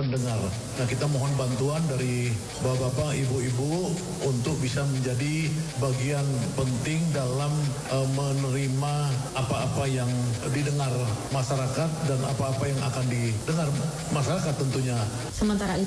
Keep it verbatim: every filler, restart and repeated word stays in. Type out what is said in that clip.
mendengar. Nah, kita mohon bantuan dari bapak-bapak, ibu-ibu untuk bisa menjadi bagian penting dalam uh, menerima apa-apa yang didengar masyarakat dan apa-apa yang akan didengar masyarakat tentunya. Sementara itu